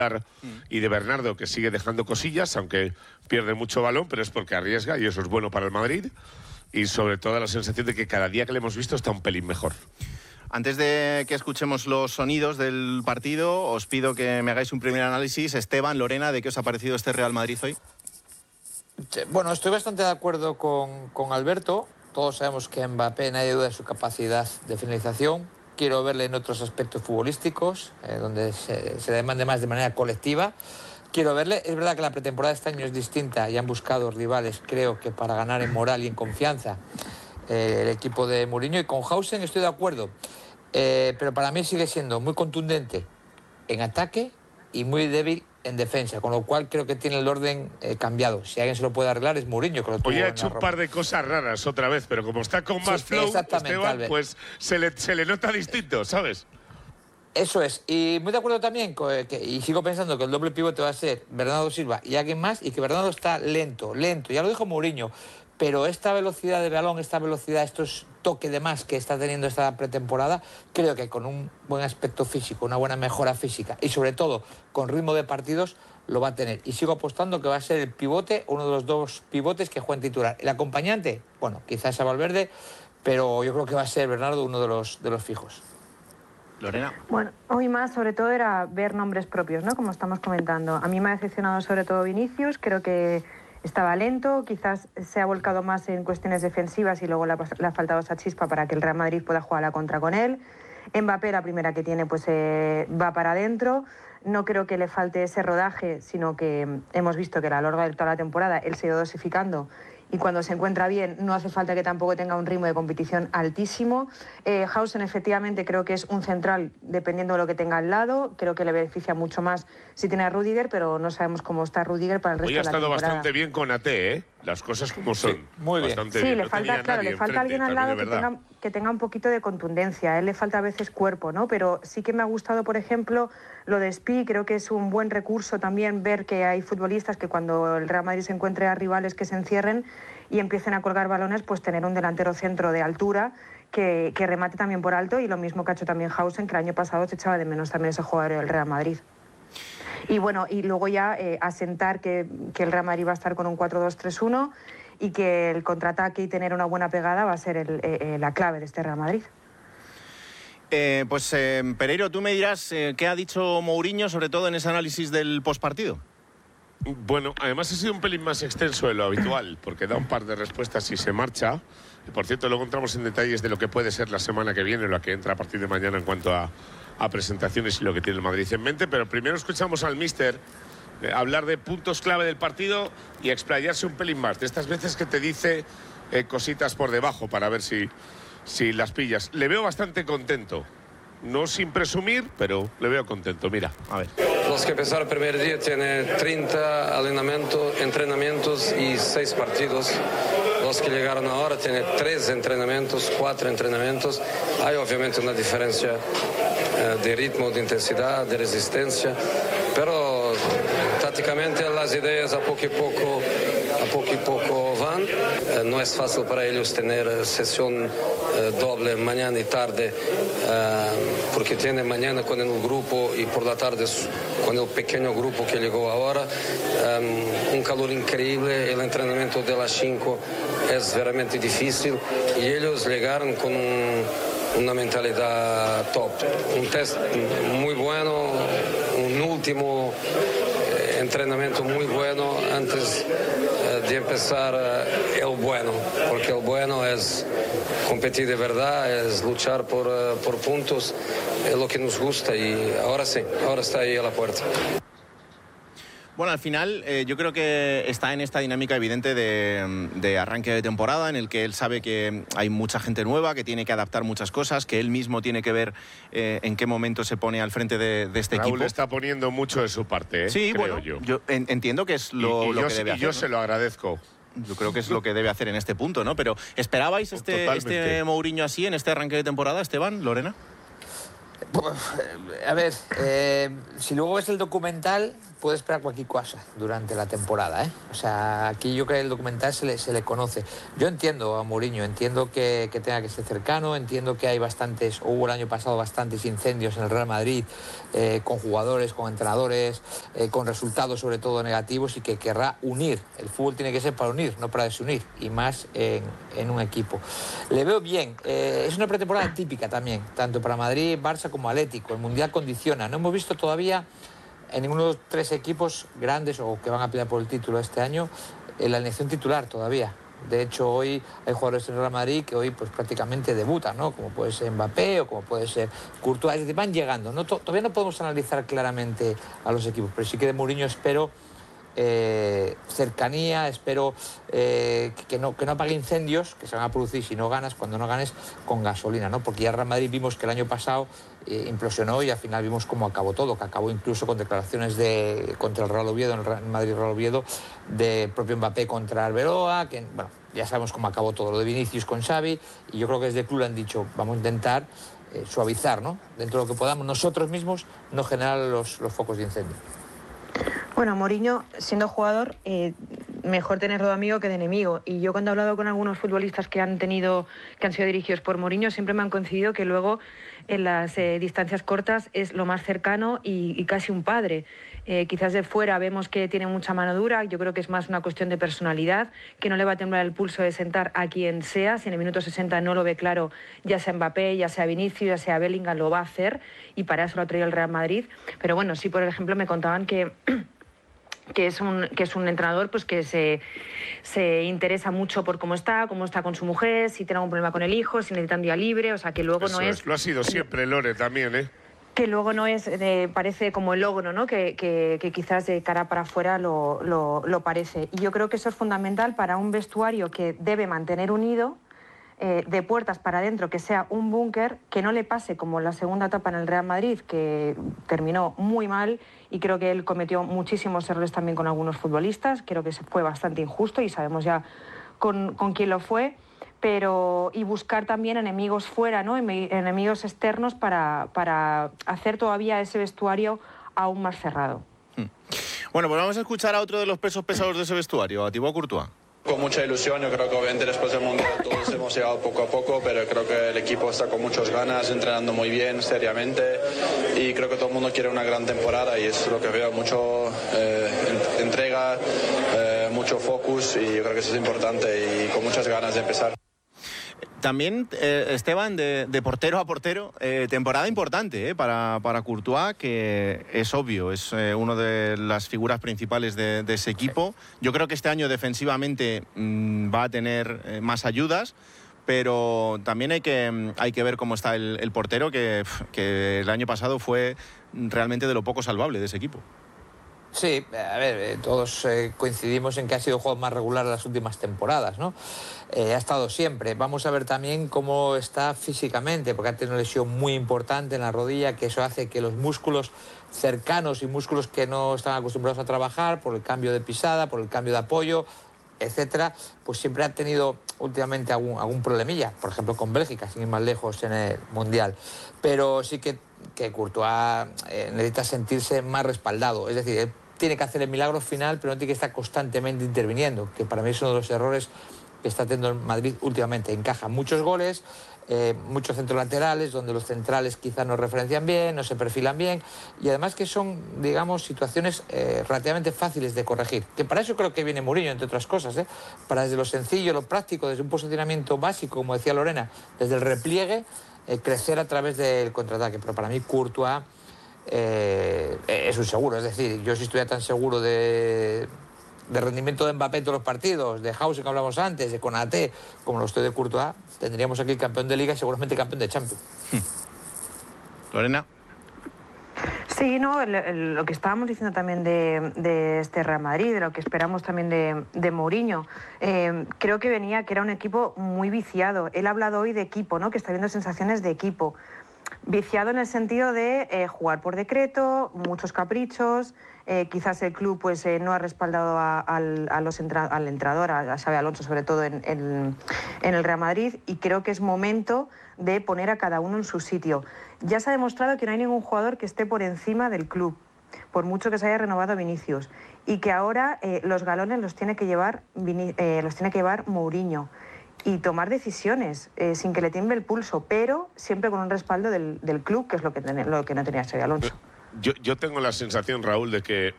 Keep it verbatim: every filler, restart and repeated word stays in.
y de Bernardo, que sigue dejando cosillas, aunque pierde mucho balón, pero es porque arriesga y eso es bueno para el Madrid. Y sobre todo la sensación de que cada día que le hemos visto está un pelín mejor. Antes de que escuchemos los sonidos del partido, os pido que me hagáis un primer análisis. Esteban, Lorena, ¿de qué os ha parecido este Real Madrid hoy? Bueno, estoy bastante de acuerdo con, con Alberto. Todos sabemos que Mbappé, nadie duda de su capacidad de finalización. Quiero verle en otros aspectos futbolísticos, eh, donde se, se demande más de manera colectiva. Quiero verle. Es verdad que la pretemporada de este año es distinta y han buscado rivales, creo que para ganar en moral y en confianza, eh, el equipo de Mourinho. Y con Hausen estoy de acuerdo, eh, pero para mí sigue siendo muy contundente en ataque y muy débil en defensa, con lo cual creo que tiene el orden eh, cambiado. Si alguien se lo puede arreglar es Mourinho, que lo tuvo. Hoy ha hecho un par de cosas raras otra vez, pero como está con más sí, flow, Esteban, pues se le, se le nota distinto, ¿sabes? Eso es, y muy de acuerdo también, con, que, y sigo pensando que el doble pivote va a ser Bernardo Silva y alguien más, y que Bernardo está lento, lento, ya lo dijo Mourinho, pero esta velocidad de balón, esta velocidad, estos toques de más que está teniendo esta pretemporada, creo que con un buen aspecto físico, una buena mejora física y sobre todo con ritmo de partidos lo va a tener. Y sigo apostando que va a ser el pivote, uno de los dos pivotes que juega en titular. El acompañante, bueno, quizás sea Valverde, pero yo creo que va a ser Bernardo uno de los, de los fijos. Lorena. Bueno, hoy más sobre todo era ver nombres propios, ¿no? Como estamos comentando. A mí me ha decepcionado sobre todo Vinicius, creo que estaba lento, quizás se ha volcado más en cuestiones defensivas y luego le ha, le ha faltado esa chispa para que el Real Madrid pueda jugar a la contra con él. Mbappé, la primera que tiene, pues eh, va para adentro. No creo que le falte ese rodaje, sino que hemos visto que a lo largo de toda la temporada él se ha ido dosificando y cuando se encuentra bien no hace falta que tampoco tenga un ritmo de competición altísimo. Eh, Hausen efectivamente creo que es un central dependiendo de lo que tenga al lado, creo que le beneficia mucho más si tiene a Rudiger, pero no sabemos cómo está Rudiger para el resto Hoy ha de la estado temporada. bastante bien con A T, ¿eh? Las cosas como son. Sí, muy bien. Bastante sí, bien. le No falta, claro, le falta alguien al lado que tenga, que tenga un poquito de contundencia. A él le falta a veces cuerpo, ¿no? Pero sí que me ha gustado, por ejemplo, lo de Spi. Creo que es un buen recurso también ver que hay futbolistas que cuando el Real Madrid se encuentre a rivales que se encierren y empiecen a colgar balones, pues tener un delantero centro de altura que, que remate también por alto, y lo mismo que ha hecho también Hausen, que el año pasado se echaba de menos también ese jugador del Real Madrid. Y bueno, y luego ya eh, asentar que, que el Real Madrid va a estar con un cuatro dos tres uno y que el contraataque y tener una buena pegada va a ser el, eh, la clave de este Real Madrid. Eh, pues eh, Pereiro, tú me dirás eh, qué ha dicho Mourinho, sobre todo en ese análisis del postpartido. Bueno, además ha sido un pelín más extenso de lo habitual, porque da un par de respuestas y se marcha. Y por cierto, luego entramos en detalles de lo que puede ser la semana que viene, la que entra a partir de mañana en cuanto a, a presentaciones y lo que tiene el Madrid en mente. Pero primero escuchamos al míster eh, hablar de puntos clave del partido y explayarse un pelín más. De estas veces que te dice eh, cositas por debajo para ver si, si las pillas. Le veo bastante contento. No sin presumir, pero le veo contento. Mira, a ver. Los que empezaron el primer día tienen treinta entrenamientos, entrenamientos y seis partidos. Los que llegaron ahora tienen tres entrenamientos, cuatro entrenamientos. Hay obviamente una diferencia eh, de ritmo, de intensidad, de resistencia, pero tácticamente las ideas a poco y poco, a poco y poco van. Eh, no es fácil para ellos tener sesión eh, doble mañana y tarde, eh, porque tienen mañana con el grupo y por la tarde con el pequeño grupo que llegó ahora. Um, un calor increíble, el entrenamiento de las cinco es realmente difícil y ellos llegaron con un, una mentalidad top. Un test muy bueno, un último entrenamiento muy bueno antes uh, de empezar uh, el bueno, porque el bueno es competir de verdad, es luchar por, uh, por puntos, es lo que nos gusta y ahora sí, ahora está ahí a la puerta. Bueno, al final eh, yo creo que está en esta dinámica evidente de, de arranque de temporada, en el que él sabe que hay mucha gente nueva, que tiene que adaptar muchas cosas, que él mismo tiene que ver eh, en qué momento se pone al frente de, de este Raúl equipo. está poniendo mucho de su parte, ¿eh? Sí, creo bueno, yo. yo en, entiendo que es lo, y, y lo yo, que debe y hacer. yo ¿no? se lo agradezco. Yo creo que es lo que debe hacer en este punto, ¿no? Pero ¿esperabais este, este Mourinho así en este arranque de temporada, Esteban, Lorena? A ver, eh, si luego ves el documental, puede esperar cualquier cosa durante la temporada, ¿eh? O sea, aquí yo creo que el documental se le, se le conoce. Yo entiendo a Mourinho, entiendo que, que tenga que ser cercano, entiendo que hay bastantes, hubo el año pasado bastantes incendios en el Real Madrid, eh, con jugadores, con entrenadores, eh, con resultados sobre todo negativos, y que querrá unir. El fútbol tiene que ser para unir, no para desunir, y más en, en un equipo. Le veo bien, eh, es una pretemporada típica también, tanto para Madrid, Barça como Atlético. El Mundial condiciona, no hemos visto todavía en ninguno de los tres equipos grandes o que van a pelear por el título este año en la alineación titular todavía. De hecho, hoy hay jugadores en Real Madrid que hoy pues prácticamente debutan, ¿no? Como puede ser Mbappé o como puede ser Courtois. Es decir, van llegando, ¿no? Todavía no podemos analizar claramente a los equipos, pero sí que de Mourinho espero eh, cercanía, espero eh, que, no, que no apague incendios que se van a producir si no ganas, cuando no ganes, con gasolina, ¿no? Porque ya Real Madrid vimos que el año pasado eh, implosionó, y al final vimos cómo acabó todo, que acabó incluso con declaraciones de contra el Real Oviedo, en el Real Madrid Real Oviedo, de propio Mbappé contra Arbeloa, que bueno, ya sabemos cómo acabó todo, lo de Vinicius con Xavi, y yo creo que desde el club le han dicho, vamos a intentar eh, suavizar, ¿no? Dentro de lo que podamos nosotros mismos, no generar los, los focos de incendio. Bueno, Mourinho, siendo jugador, eh, mejor tenerlo de amigo que de enemigo. Y yo, cuando he hablado con algunos futbolistas que han tenido, que han sido dirigidos por Mourinho, siempre me han coincidido que luego en las eh, distancias cortas es lo más cercano y, y casi un padre. Eh, quizás de fuera vemos que tiene mucha mano dura. Yo creo que es más una cuestión de personalidad, que no le va a temblar el pulso de sentar a quien sea. Si en el minuto sesenta no lo ve claro, ya sea Mbappé, ya sea Vinicius, ya sea Bellingham, lo va a hacer, y para eso lo ha traído el Real Madrid. Pero bueno, sí, por ejemplo, me contaban que que es un que es un entrenador pues que se, se interesa mucho por cómo está, cómo está con su mujer, si tiene algún problema con el hijo, si necesita un día libre, o sea, que luego Eso no es, es... Lo ha sido siempre Lore también, ¿eh? Que luego no es, eh, parece como el logro, ¿no? Que, que, que quizás de cara para afuera lo, lo, lo parece. Y yo creo que eso es fundamental para un vestuario que debe mantener unido, eh, de puertas para adentro, que sea un búnker, que no le pase como la segunda etapa en el Real Madrid, que terminó muy mal, y creo que él cometió muchísimos errores también con algunos futbolistas. Creo que fue bastante injusto y sabemos ya con, con quién lo fue. Pero, y buscar también enemigos fuera, ¿no? Enemigos externos para, para hacer todavía ese vestuario aún más cerrado. Bueno, pues vamos a escuchar a otro de los pesos pesados de ese vestuario, a Thibaut Courtois. Con mucha ilusión, yo creo que obviamente después del Mundial todos hemos llegado poco a poco, pero creo que el equipo está con muchas ganas, entrenando muy bien, seriamente, y creo que todo el mundo quiere una gran temporada, y es lo que veo, mucho eh, entrega, eh, mucho focus, y yo creo que eso es importante, y con muchas ganas de empezar. También, eh, Esteban, de, de portero a portero, eh, temporada importante eh, para, para Courtois, que es obvio, es eh, una de las figuras principales de, de ese equipo. Yo creo que este año defensivamente mmm, va a tener eh, más ayudas, pero también hay que, hay que ver cómo está el, el portero, que, que el año pasado fue realmente de lo poco salvable de ese equipo. Sí, a ver, eh, todos eh, coincidimos en que ha sido el juego más regular de las últimas temporadas, ¿no? Eh, ha estado siempre. Vamos a ver también cómo está físicamente, porque ha tenido una lesión muy importante en la rodilla, que eso hace que los músculos cercanos y músculos que no están acostumbrados a trabajar, por el cambio de pisada, por el cambio de apoyo, etcétera, pues siempre ha tenido últimamente algún, algún problemilla, por ejemplo con Bélgica, sin ir más lejos en el Mundial. Pero sí que, que Courtois eh, necesita sentirse más respaldado, es decir, él tiene que hacer el milagro final, pero no tiene que estar constantemente interviniendo, que para mí es uno de los errores que está teniendo el Madrid últimamente. Encaja muchos goles, eh, muchos centros laterales, donde los centrales quizás no referencian bien, no se perfilan bien, y además que son, digamos, situaciones eh, relativamente fáciles de corregir. Que para eso creo que viene Mourinho, entre otras cosas, ¿eh? Para desde lo sencillo, lo práctico, desde un posicionamiento básico, como decía Lorena, desde el repliegue, eh, crecer a través del contraataque. Pero para mí Courtois eh, es un seguro, es decir, yo si estuviera tan seguro de... de rendimiento de Mbappé en todos los partidos, de Hause que hablamos antes, de Konaté, como lo estoy de Courtois, tendríamos aquí el campeón de Liga y seguramente campeón de Champions. Hmm. Lorena. Sí, no, el, el, lo que estábamos diciendo también de, de este Real Madrid, de lo que esperamos también de, de Mourinho, eh, creo que venía, que era un equipo muy viciado. Él ha hablado hoy de equipo, ¿no? Que está viendo sensaciones de equipo. Viciado en el sentido de eh, jugar por decreto, muchos caprichos. Eh, quizás el club pues, eh, no ha respaldado a, a, a los entra, al entrenador, a, a Xabi Alonso, sobre todo en, en, en el Real Madrid, y creo que es momento de poner a cada uno en su sitio. Ya se ha demostrado que no hay ningún jugador que esté por encima del club. por mucho que se haya renovado Vinicius, y que ahora eh, los galones los tiene que llevar, Vini, eh, los tiene que llevar Mourinho y tomar decisiones eh, sin que le tiemble el pulso, pero siempre con un respaldo del, del club, que es lo que, ten, lo que no tenía Xabi Alonso. Yo, yo tengo la sensación, Raúl, de que